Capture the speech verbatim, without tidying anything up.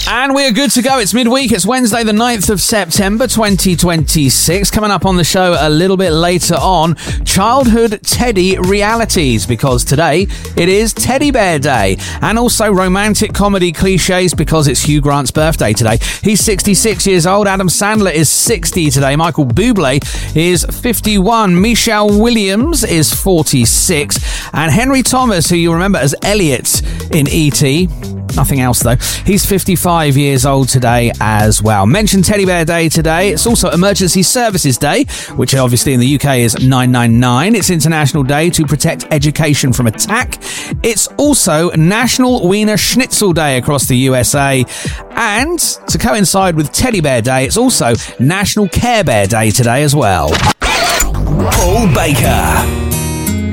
And we're good to go. It's midweek. It's Wednesday, the ninth of September, twenty twenty-six. Coming up on the show a little bit later on, childhood teddy realities, because today it is Teddy Bear Day. And also romantic comedy cliches, because it's Hugh Grant's birthday today. He's sixty-six years old. Adam Sandler is sixty today. Michael Bublé is fifty-one. Michelle Williams is forty-six. And Henry Thomas, who you remember as Elliot in E T, nothing else though, he's fifty-five years old today as well. Mention Teddy Bear Day today. It's also Emergency Services Day, which obviously in the U K is nine nine nine. It's International Day to protect education from attack. It's also National Wiener Schnitzel Day across the U S A. And to coincide with Teddy Bear Day, it's also National Care Bear Day today as well. Paul Baker.